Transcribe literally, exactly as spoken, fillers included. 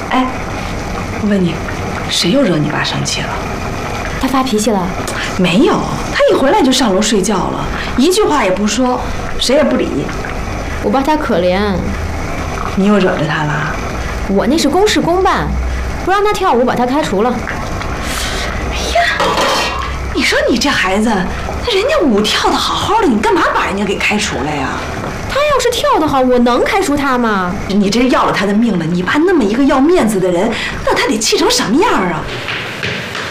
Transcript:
哎，我问你，谁又惹你爸生气了？ 他发脾气了？ 没有，他一回来就上楼睡觉了，一句话也不说，谁也不理。 我爸他可怜。 你又惹着他了？ 我那是公事公办，不让他跳舞，把他开除了。 哎呀，你说你这孩子，那人家舞跳得好好的，你干嘛把人家给开除了呀？ 他要是跳得好，我能开除他吗？ 你这要了他的命了！你爸那么一个要面子的人，那他得气成什么样啊？